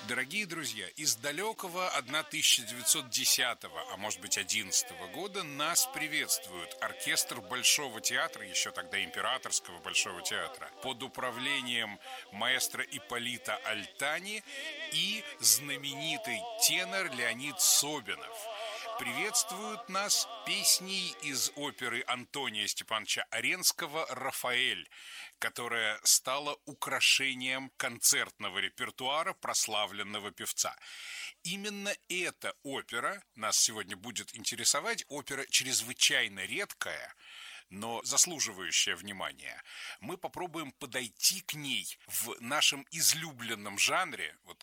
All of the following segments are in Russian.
Дорогие друзья, из далекого 1910, а может быть 11 года нас приветствует оркестр Большого театра, еще тогда Императорского Большого театра, под управлением маэстро Ипполита Альтани и знаменитый тенор Леонид Собинов. Приветствуют нас песней из оперы Антония Степановича Аренского «Рафаэль», которая стала украшением концертного репертуара прославленного певца. Именно эта опера нас сегодня будет интересовать. Опера чрезвычайно редкая, но заслуживающая внимания. Мы попробуем подойти к ней в нашем излюбленном жанре. Вот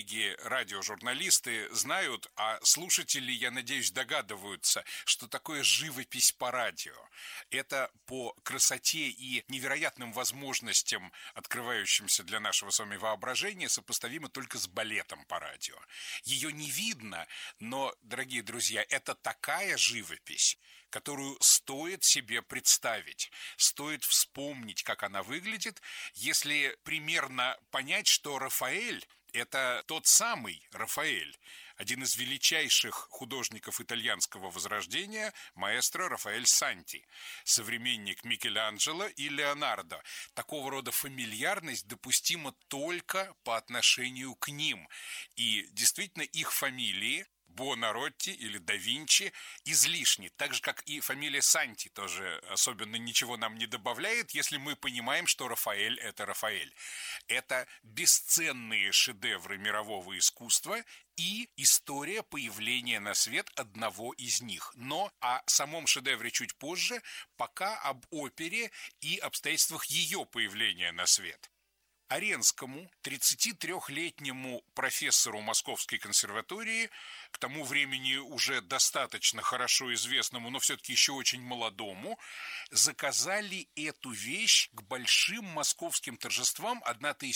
коллеги-радиожурналисты знают, а слушатели, я надеюсь, догадываются, что такое живопись по радио. Это по красоте и невероятным возможностям, открывающимся для нашего с вами воображения, сопоставимо только с балетом по радио. Ее не видно, но, дорогие друзья, это такая живопись, которую стоит себе представить, стоит вспомнить, как она выглядит, если примерно понять, что Рафаэль – это тот самый Рафаэль, один из величайших художников итальянского возрождения, маэстро Рафаэль Санти, современник Микеланджело и Леонардо. Такого рода фамильярность допустима только по отношению к ним. И действительно их фамилии Буонаротти или да Винчи излишни, так же, как и фамилия Санти тоже особенно ничего нам не добавляет, если мы понимаем, что Рафаэль – это Рафаэль. Это бесценные шедевры мирового искусства и история появления на свет одного из них. Но о самом шедевре чуть позже, пока об опере и обстоятельствах ее появления на свет. Аренскому, 33-летнему профессору Московской консерватории, к тому времени уже достаточно хорошо известному, но все-таки еще очень молодому, заказали эту вещь к большим московским торжествам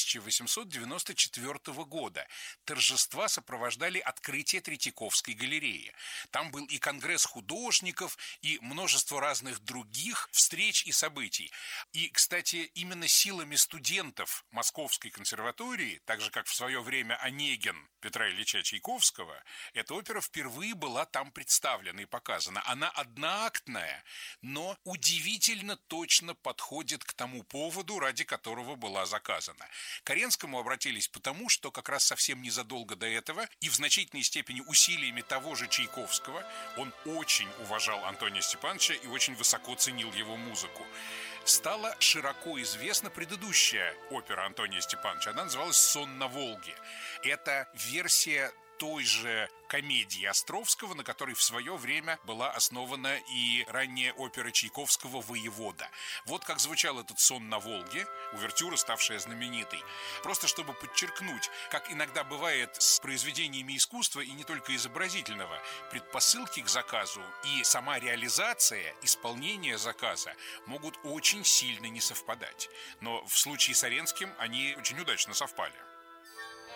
1894 года. Торжества сопровождали открытие Третьяковской галереи. Там был и конгресс художников, и множество разных других встреч и событий. И, кстати, именно силами студентов Московской консерватории, так же, как в свое время Онегин Петра Ильича Чайковского, эта опера впервые была там представлена и показана. Она одноактная, но удивительно точно подходит к тому поводу, ради которого была заказана. К Аренскому обратились потому, что как раз совсем незадолго до этого и в значительной степени усилиями того же Чайковского он очень уважал Антония Степановича и очень высоко ценил его музыку. Стала широко известна предыдущая опера Антония Степановича. Она называлась «Сон на Волге». Это версия той же комедии Островского, на которой в свое время была основана и ранняя опера Чайковского «Воевода». Вот как звучал этот «Сон на Волге», увертюра, ставшая знаменитой. Просто чтобы подчеркнуть, как иногда бывает с произведениями искусства, и не только изобразительного, предпосылки к заказу и сама реализация, исполнение заказа могут очень сильно не совпадать. Но в случае с Аренским они очень удачно совпали.